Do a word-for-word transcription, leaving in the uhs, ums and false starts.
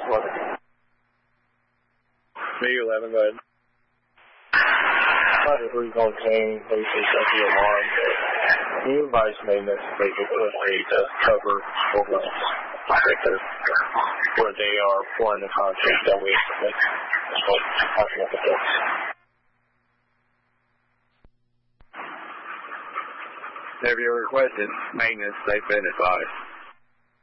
weather. B eleven, go ahead. Five three call King, basically set the alarm. Can you advise maintenance if they could put a to cover over where they are pouring the concrete that we submit? So, I can look at this. Have you requested maintenance? They've been advised.